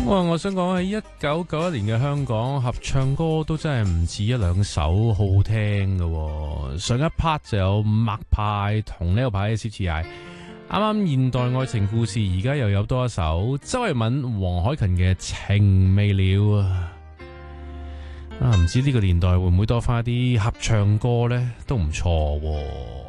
我想講喺1991年嘅香港合唱歌都真係唔止一兩首好好聽嘅。上一 part 就有麥派同呢個牌嘅 CTI，啱啱現代愛情故事，而家又有多一首周慧敏、黃凱芹嘅情未了啊！唔知呢個年代會唔會多翻啲合唱歌呢？都唔錯喎。